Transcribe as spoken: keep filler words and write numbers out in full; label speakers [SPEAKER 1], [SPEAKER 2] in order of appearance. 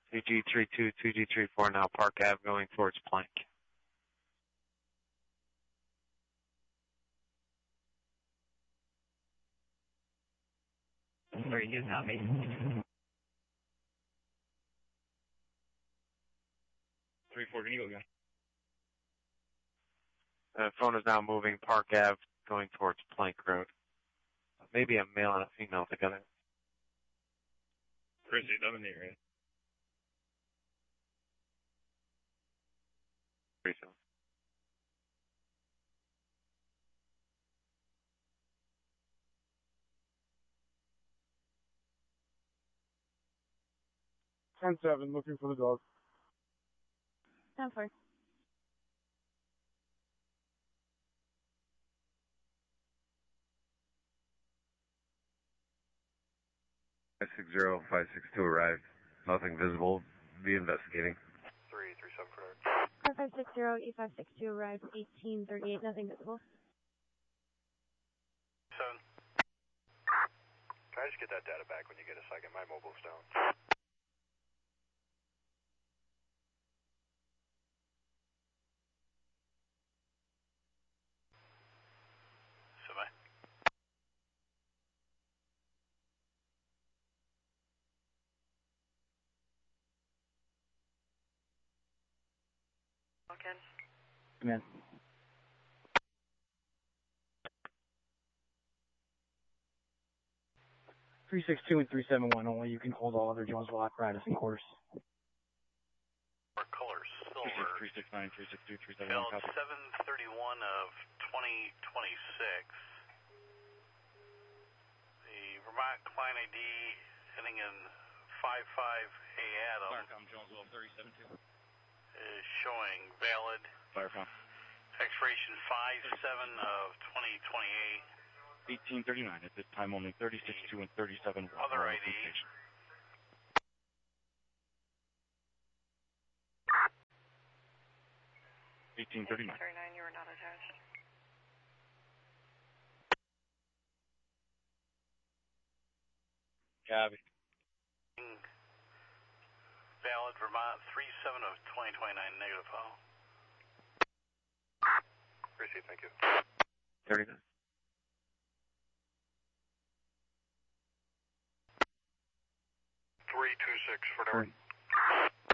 [SPEAKER 1] two G three two, two G three four now, Park Ave going towards Plank.
[SPEAKER 2] Sorry, you copy.
[SPEAKER 3] three four, can you go again?
[SPEAKER 1] The phone is now moving Park Ave going towards Plank Road. Maybe a male and a female together.
[SPEAKER 3] Chris, it doesn't hear it.
[SPEAKER 1] Pretty soon.
[SPEAKER 4] ten seven, looking for the dog.
[SPEAKER 5] ten four.
[SPEAKER 6] five six zero, five six two arrived. Nothing visible. Be investigating.
[SPEAKER 7] three three seven for
[SPEAKER 5] five five six zero, E five six two arrived, eighteen thirty-eight, nothing visible.
[SPEAKER 7] seven. Can I just get that data back when you get a second? My mobile's down. Semi.
[SPEAKER 2] Okay.
[SPEAKER 4] Come in. three six two and three seven one only. You can hold all other Jonesville apparatus in course.
[SPEAKER 7] Our color silver.
[SPEAKER 3] three six nine, three six two, three seven
[SPEAKER 7] Build
[SPEAKER 3] one, copy.
[SPEAKER 7] seven thirty-one of twenty twenty-six. The Vermont client I D ending in five five A Adam
[SPEAKER 3] Firecom, Jonesville, thirty-seven two.
[SPEAKER 7] is showing valid.
[SPEAKER 3] Firecom.
[SPEAKER 7] Expiration five seven of twenty twenty-eight.
[SPEAKER 3] eighteen thirty-nine, at this time only thirty-six two and thirty-seven one.
[SPEAKER 7] Other I D.
[SPEAKER 3] eighteen thirty-nine.
[SPEAKER 2] thirty-nine, you were not attached.
[SPEAKER 3] Copy.
[SPEAKER 7] Valid Vermont three seven of twenty twenty-nine, negative file. Appreciate it, thank you.
[SPEAKER 1] thirty-nine.